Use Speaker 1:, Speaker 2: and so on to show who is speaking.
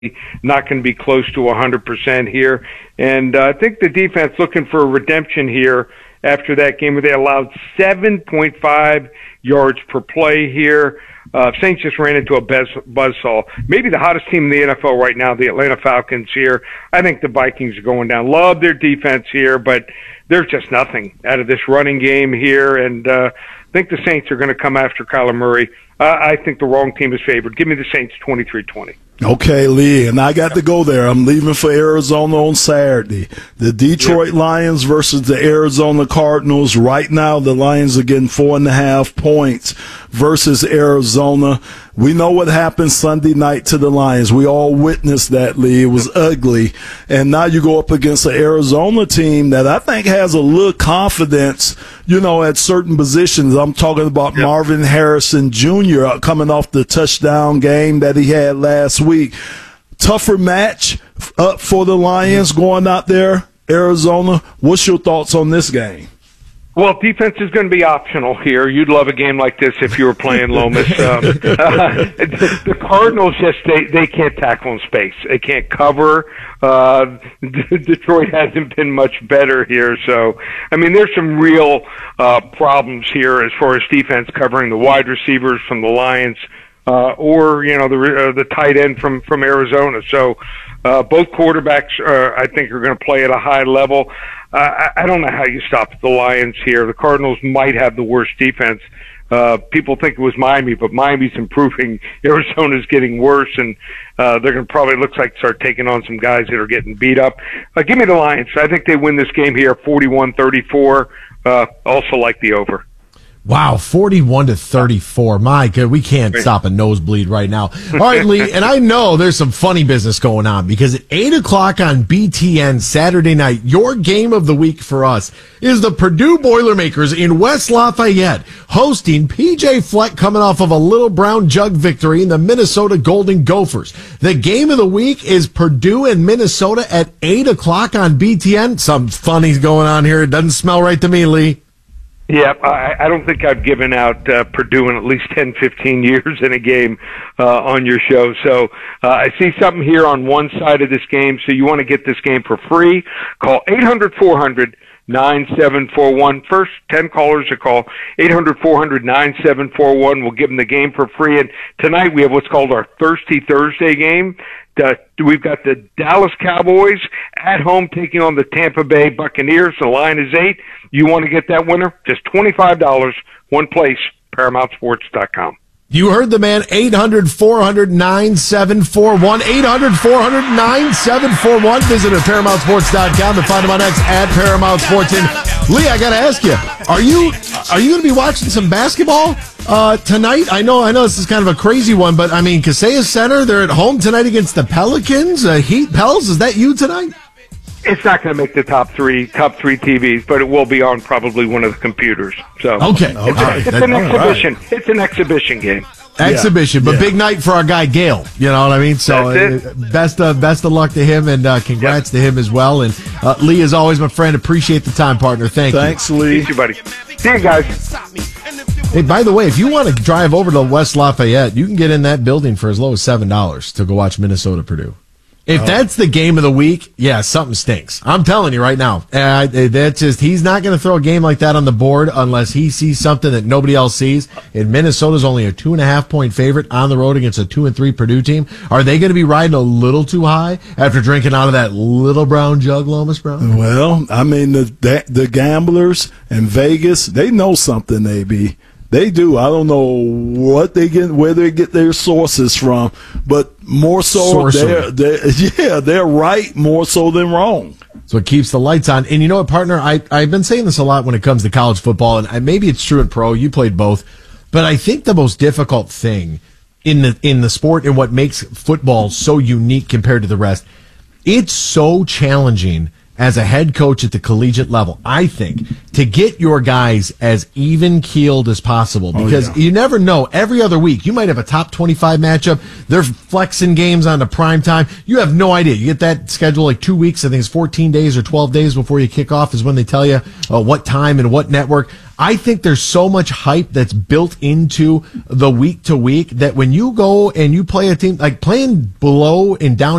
Speaker 1: not going to be close to 100% here. And I think the defense looking for a redemption here after that game where they allowed 7.5 yards per play here. Saints just ran into a buzzsaw. Maybe the hottest team in the NFL right now, the Atlanta Falcons here. I think the Vikings are going down. Love their defense here, but there's just nothing out of this running game here. And I think the Saints are going to come after Kyler Murray. I think the wrong team is favored. Give me the Saints 23-20.
Speaker 2: Okay, Lee, and I got to go there. I'm leaving for Arizona on Saturday. The Detroit Lions versus the Arizona Cardinals. Right now, the Lions are getting 4.5 points versus Arizona. We know what happened Sunday night to the Lions. We all witnessed that, Lee. It was ugly. And now you go up against an Arizona team that I think has a little confidence, at certain positions. I'm talking about Marvin Harrison Jr. coming off the touchdown game that he had last week. Tougher match up for the Lions going out there, Arizona. What's your thoughts on this game?
Speaker 1: Well, defense is going to be optional here. You'd love a game like this if you were playing Lomas. The Cardinals they can't tackle in space. They can't cover. Detroit hasn't been much better here. So, there's some real problems here as far as defense covering the wide receivers from the Lions or the tight end from Arizona. So both quarterbacks I think are going to play at a high level. I don't know how you stop the Lions here. The Cardinals might have the worst defense. People think it was Miami, but Miami's improving. Arizona's getting worse, and they're going to probably looks like start taking on some guys that are getting beat up. Give me the Lions. I think they win this game here 41-34. Also like the over.
Speaker 3: Wow, 41-34. My God, we can't stop a nosebleed right now. All right, Lee, and I know there's some funny business going on because at 8 o'clock on BTN Saturday night, your game of the week for us is the Purdue Boilermakers in West Lafayette hosting PJ Fleck coming off of a Little Brown Jug victory in the Minnesota Golden Gophers. The game of the week is Purdue and Minnesota at 8 o'clock on BTN. Some funny's going on here. It doesn't smell right to me, Lee.
Speaker 1: Yeah, I don't think I've given out Purdue in at least 10, 15 years in a game on your show. So I see something here on one side of this game. So you want to get this game for free, call 800-400-9741. First 10 callers to call 800-400-9741. We'll give them the game for free. And tonight we have what's called our Thirsty Thursday game. We've got the Dallas Cowboys at home taking on the Tampa Bay Buccaneers. The line is 8. You want to get that winner? Just $25, one place, ParamountSports.com.
Speaker 3: You heard the man, 800-400-9741, 800-400-9741. Visit at ParamountSports.com and find him on X at Paramount Sports. And Lee, I got to ask you, are you going to be watching some basketball tonight? I know this is kind of a crazy one, but Kaseya Center, they're at home tonight against the Pelicans. Heat Pels, is that you tonight?
Speaker 1: It's not going to make the top three TVs, but it will be on probably one of the computers. So
Speaker 3: okay.
Speaker 1: It's an exhibition. Right. It's an exhibition game.
Speaker 3: Exhibition, but big night for our guy Gale. You know what I mean? So best of luck to him, and congrats to him as well. And Lee, as always, my friend, appreciate the time, partner.
Speaker 2: Thanks, Lee.
Speaker 1: See you, buddy. See you, guys.
Speaker 3: Hey, by the way, if you want to drive over to West Lafayette, you can get in that building for as low as $7 to go watch Minnesota Purdue. If that's the game of the week, something stinks. I'm telling you right now. He's not going to throw a game like that on the board unless he sees something that nobody else sees. And Minnesota's only a 2.5-point favorite on the road against a 2-3 Purdue team. Are they going to be riding a little too high after drinking out of that Little Brown Jug, Lomas Brown?
Speaker 2: Well, the gamblers in Vegas, they know something, They do. I don't know what where they get their sources from, but more so, they're right more so than wrong.
Speaker 3: So it keeps the lights on. And you know what, partner? I've been saying this a lot when it comes to college football, and maybe it's true in pro. You played both, but I think the most difficult thing in the sport and what makes football so unique compared to the rest, it's so challenging as a head coach at the collegiate level, I think, to get your guys as even-keeled as possible, because you never know. Every other week, you might have a top 25 matchup. They're flexing games on the prime time. You have no idea. You get that schedule like 2 weeks. I think it's 14 days or 12 days before you kick off is when they tell you what time and what network. I think there's so much hype that's built into the week to week that when you go and you play a team, like playing below and down